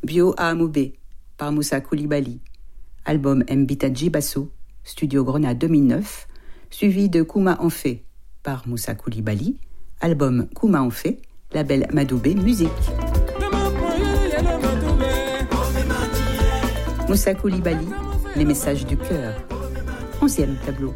Bio Amoube par Moussa Koulibaly. Album Mbitaji Basso, Studio Grenade 2009, suivi de Kouma Enfé par Moussa Koulibaly. Album Kouma Enfé, label Madoubé Musique. Moussa Koulibaly, les messages du cœur. 11e tableau.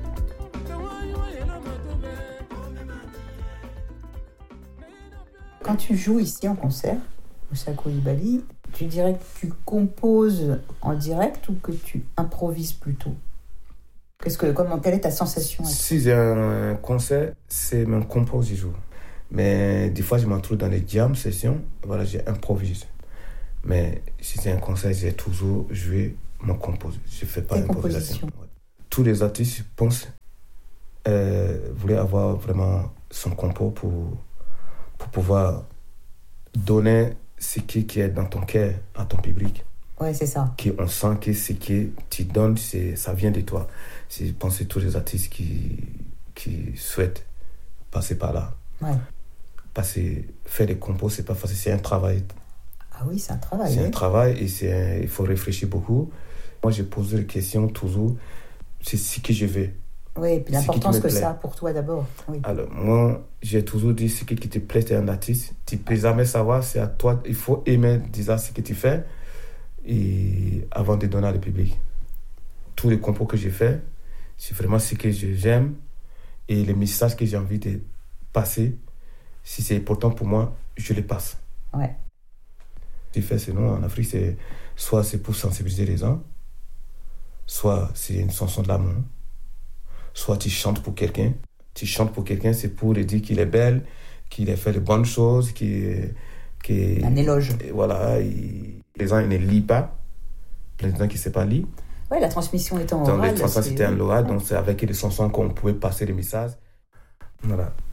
Quand tu joues ici en concert, Moussa Koulibaly, tu dirais que tu composes en direct ou que tu improvises plutôt? Quelle est ta sensation? Si j'ai un concert, c'est mon compose, je joue. Mais des fois, je m'en trouve dans les jam sessions, voilà, j'improvise. Mais si c'est un concert, j'ai toujours joué mon compose. Je ne fais pas d'improvisation. Tous les artistes, je pense, voulaient avoir vraiment son compo pour pouvoir donner ce qui est dans ton cœur à ton public. Ouais, c'est ça. On sent que ce que tu donnes, ça vient de toi. Je pense que tous les artistes qui souhaitent passer par là. Ouais. Parce que faire des compos, c'est pas facile, c'est un travail. Ah oui, c'est un travail. C'est un travail et il faut réfléchir beaucoup. Moi, je pose des questions toujours. C'est ce que je veux. Oui, et puis l'importance que ça a pour toi d'abord. Oui. Alors, moi, j'ai toujours dit ce qui te plaît, tu es un artiste. Tu ne peux jamais savoir, c'est à toi. Il faut aimer déjà ce que tu fais et avant de donner au public. Tous les compos que j'ai faits, c'est vraiment ce que j'aime et les messages que j'ai envie de passer. Si c'est important pour moi, je les passe. Ouais. Ce que je fais, sinon, en Afrique, soit c'est pour sensibiliser les gens, soit c'est une chanson de l'amour. Soit tu chantes pour quelqu'un. Tu chantes pour quelqu'un, c'est pour lui dire qu'il est belle, qu'il a fait de bonnes choses, un éloge. Voilà, les gens ils ne lisent pas. Les gens qui ne savent pas lire. Oui, la transmission étant orale. Donc, la transmission était en oral, donc c'est avec les chansons qu'on pouvait passer les messages. Voilà.